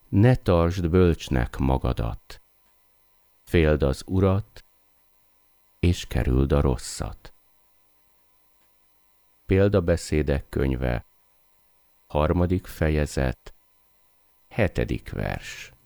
Ne tartsd bölcsnek magadat, féld az Urat, és kerüld a rosszat. Példabeszédek könyve, 3. fejezet, 7. vers.